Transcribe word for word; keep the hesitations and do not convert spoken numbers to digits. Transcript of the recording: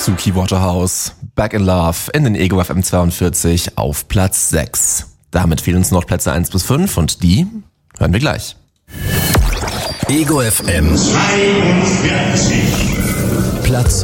zum Keywaterhouse. Back in Love in den Ego F M zweiundvierzig auf Platz sechs. Damit fehlen uns noch Plätze eins bis fünf und die hören wir gleich. Ego F M zweiundvierzig. Platz